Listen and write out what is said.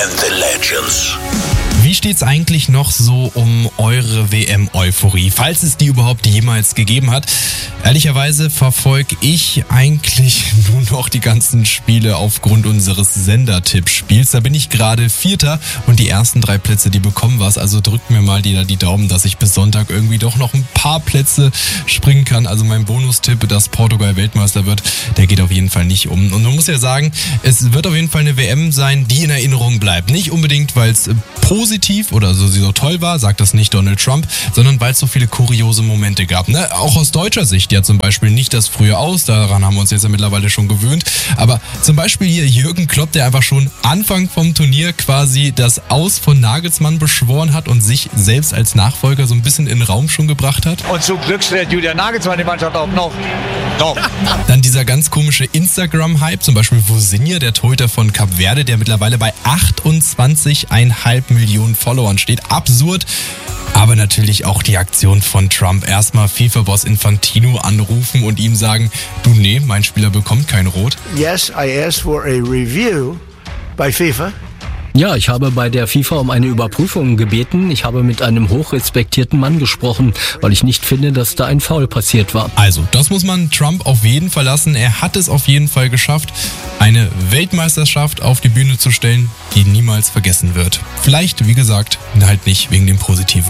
and the Legends. Wie steht's eigentlich noch so um eure WM-Euphorie, falls es die überhaupt jemals gegeben hat? Ehrlicherweise verfolge ich eigentlich nur noch die ganzen Spiele aufgrund unseres Sender-Tippspiels. Da bin ich gerade Vierter und die ersten 3 Plätze, die bekommen was. Also drückt mir mal die Daumen, dass ich bis Sonntag irgendwie doch noch ein paar Plätze springen kann. Also mein Bonustipp, dass Portugal Weltmeister wird, der geht auf jeden Fall nicht um. Und man muss ja sagen, es wird auf jeden Fall eine WM sein, die in Erinnerung bleibt. Nicht unbedingt, weil es positiv oder so toll war, sagt das nicht Donald Trump, sondern weil es so viele kuriose Momente gab. Ne? Auch aus deutscher Sicht ja zum Beispiel nicht das frühe Aus, daran haben wir uns jetzt ja mittlerweile schon gewöhnt, aber zum Beispiel hier Jürgen Klopp, der einfach schon Anfang vom Turnier quasi das Aus von Nagelsmann beschworen hat und sich selbst als Nachfolger so ein bisschen in den Raum schon gebracht hat. Und zum Glück stellt Julian Nagelsmann die Mannschaft auch noch. Dann dieser ganz komische Instagram-Hype, zum Beispiel Vozinha, der Torhüter von Kap Verde, der mittlerweile bei 28,5 Millionen Followern steht. Absurd. Aber natürlich auch die Aktion von Trump. Erstmal FIFA-Boss Infantino anrufen und ihm sagen, du, nee, mein Spieler bekommt kein Rot. Yes, I asked for a review by FIFA. Ja, ich habe bei der FIFA um eine Überprüfung gebeten. Ich habe mit einem hochrespektierten Mann gesprochen, weil ich nicht finde, dass da ein Foul passiert war. Also, das muss man Trump auf jeden Fall lassen. Er hat es auf jeden Fall geschafft, eine Weltmeisterschaft auf die Bühne zu stellen, die niemals vergessen wird. Vielleicht, wie gesagt, halt nicht wegen dem Positiven.